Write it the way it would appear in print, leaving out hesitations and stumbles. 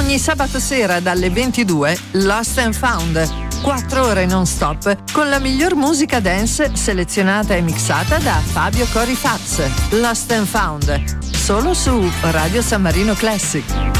Ogni sabato sera dalle 22 Lost and Found, 4 ore non stop con la miglior musica dance selezionata e mixata da Fabio Corifaz. Lost and Found, solo su Radio San Marino Classic.